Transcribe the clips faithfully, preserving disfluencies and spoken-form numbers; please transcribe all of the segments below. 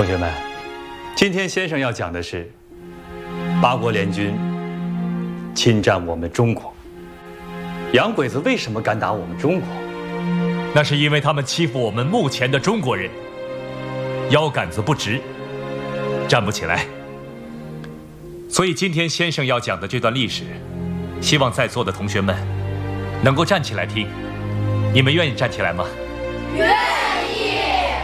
同学们，今天先生要讲的是八国联军侵占我们中国。洋鬼子为什么敢打我们中国？ 那是因为他们欺负我们目前的中国人，腰杆子不直，站不起来。所以今天先生要讲的这段历史，希望在座的同学们能够站起来听。你们愿意站起来吗？ 愿意。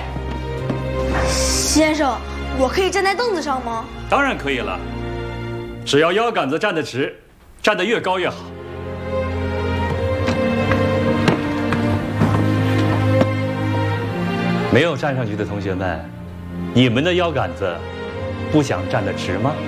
先生，我可以站在凳子上吗？ 当然可以了，只要腰杆子站得直，站得越高越好。没有站上去的同学们，你们的腰杆子不想站得直吗？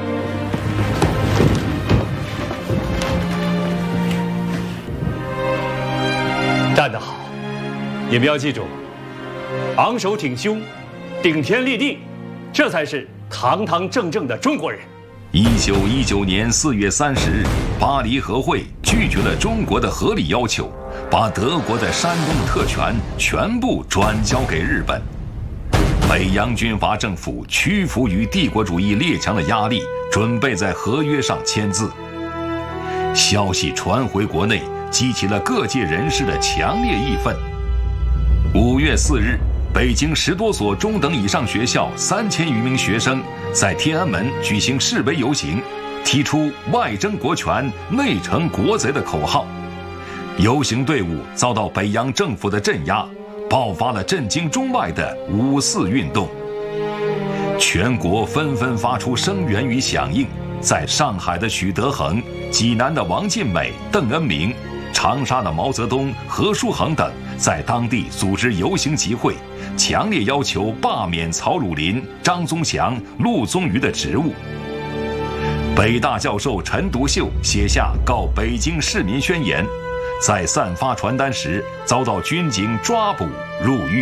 站得好，你们要记住，昂首挺胸，顶天立地，这才是堂堂正正的中国人。 一九一九年四月三十日，巴黎和会拒绝了中国的合理要求，把德国的山东特权全部转交给日本。北洋军阀政府屈服于帝国主义列强的压力，准备在合约上签字。消息传回国内，激起了各界人士的强烈义愤。五月四日，北京十多所中等以上学校三千余名学生在天安门举行示威游行，提出外争国权、内惩国贼的口号。游行队伍遭到北洋政府的镇压，爆发了震惊中外的五四运动。全国纷纷发出声援与响应。在上海的许德衡、济南的王尽美、邓恩铭、长沙的毛泽东、何叔衡等在当地组织游行集会，强烈要求罢免曹汝霖、张宗祥、陆宗舆的职务。北大教授陈独秀写下告北京市民宣言，在散发传单时遭到军警抓捕入狱。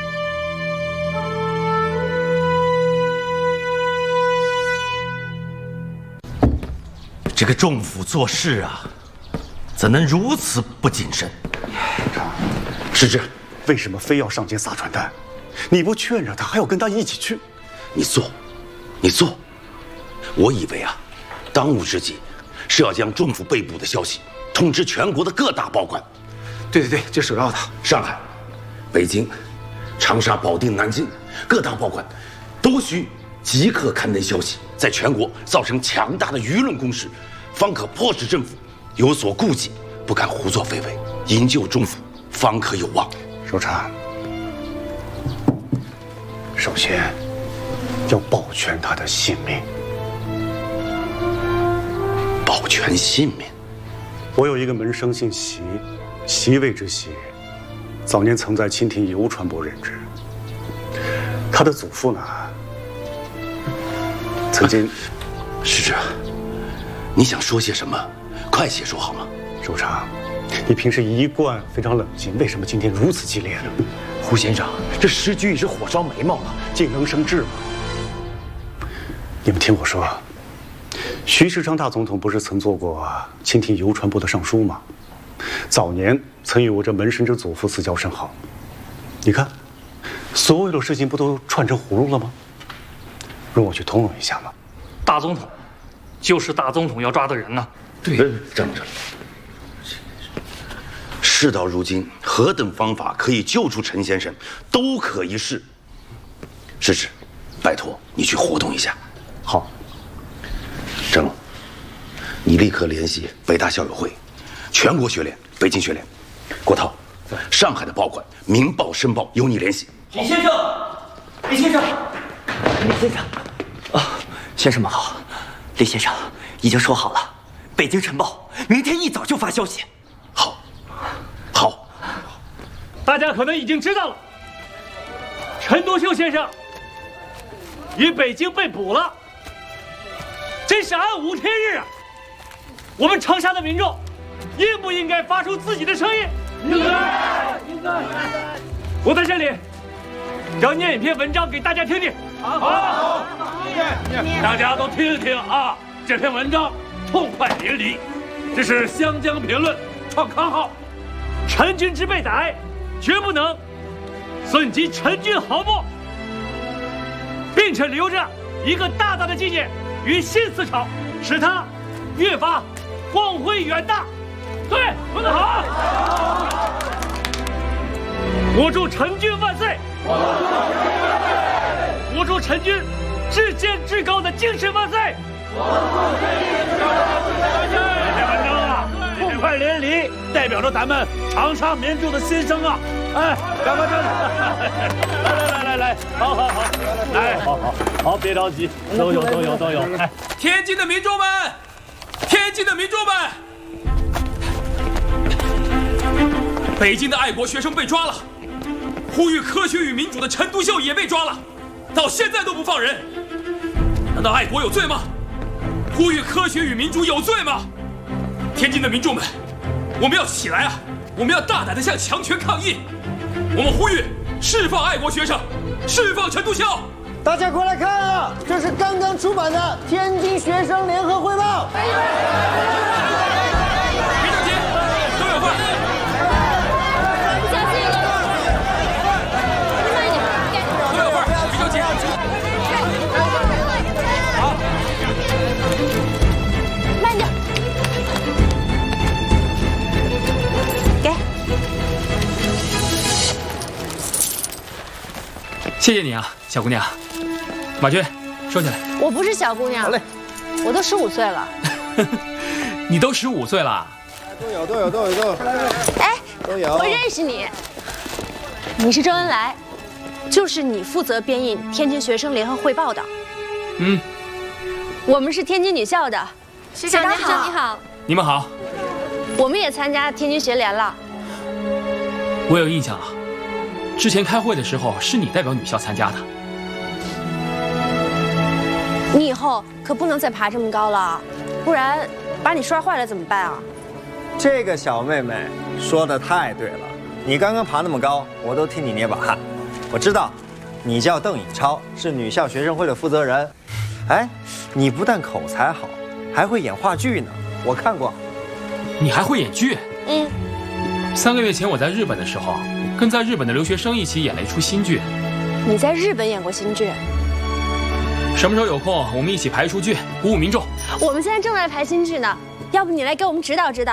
这个仲甫做事啊，怎能如此不谨慎？ 世之，为什么非要上街撒传单？你不劝着他，还要跟他一起去？ 你做，你做。我以为啊，当务之急是要将仲甫被捕的消息通知全国的各大报馆。 对对对，这首要的。 上海、北京、长沙、保定、南京各大报馆都需即刻刊登消息，在全国造成强大的舆论攻势，方可迫使政府有所顾忌，不敢胡作非为，营救仲甫方可有望。 首长，首先要保全他的性命。 保全性命。 我有一个门生姓习，习魏之习，早年曾在清廷邮传部任职。他的祖父呢，曾经。 使者，你想说些什么？快些说好吗？ 首长，你平时一贯非常冷静，为什么今天如此激烈呢？ 胡先生，这时局已是火烧眉毛了， 竟能生智吗？你们听我说，徐世昌大总统不是曾做过清廷邮传部的尚书吗？早年曾与我这门生之祖父私交甚好。你看，所有的事情不都串成葫芦了吗？容我去通融一下嘛。 大总统，就是大总统要抓的人呢。 对，站着了。事到如今，何等方法可以救出陈先生，都可一试。世子，拜托你去活动一下。 好。 郑龙，你立刻联系北大校友会、全国学联、北京学联。郭涛，上海的报馆《民报》《申报》由你联系。 李先生，李先生，李先生，啊，先生们好。李先生已经说好了，北京晨报明天一早就发消息。 好，好。 大家可能已经知道了，陈独秀先生于北京被捕了，真是暗无天日啊！我们长沙的民众应不应该发出自己的声音？应该，应该。我在这里要念一篇文章给大家听听。好，好，大家都听一听啊！这篇文章痛快淋漓，这是湘江评论创刊号。陈军之被逮，绝不能损及陈军毫末，并并且留着一个大大的纪念于新思潮，使它越发光辉远大。对，说得好！我祝陈军万岁！我祝陈军至坚至高的精神万岁！ 这文章啊，痛快淋漓，代表着咱们长沙民众的心声啊！哎，干嘛这？来来来来来，好好好，来，好好好，别着急，都有都有都有。哎， 天津的民众们，天津的民众们，北京的爱国学生被抓了，呼吁科学与民主的陈独秀也被抓了，到现在都不放人。难道爱国有罪吗？呼吁科学与民主有罪吗？天津的民众们，我们要起来啊！我们要大胆地向强权抗议。我们呼吁释放爱国学生，释放陈独秀。 大家快来看啊！这是刚刚出版的《天津学生联合汇报》。 别着急，都有份。 小心！慢一点， 都有份，别着急。好， 慢点。给。 谢谢你啊，小姑娘。马军，收起来。 我不是小姑娘， 好嘞， 我都十五岁了。 你都十五岁了？ 都有都有都有都有。 哎， 都有。 我认识你，你是周恩来，就是你负责编印《天津学生联合汇报》的。 嗯， 我们是天津女校的。 学长你好， 你好。 你们好。 我们也参加天津学联了。 我有印象啊，之前开会的时候是你代表女校参加的。 你以后可不能再爬这么高了，不然把你摔坏了怎么办啊？ 这个小妹妹说的太对了，你刚刚爬那么高，我都替你捏把汗。我知道，你叫邓颖超，是女校学生会的负责人。哎，你不但口才好，还会演话剧呢，我看过。 你还会演剧？ 嗯。 三个月前我在日本的时候，跟在日本的留学生一起演了一出新剧。 你在日本演过新剧？ 什么时候有空，我们一起排一出剧，鼓舞民众。 我们现在正在排新剧呢，要不你来给我们指导指导？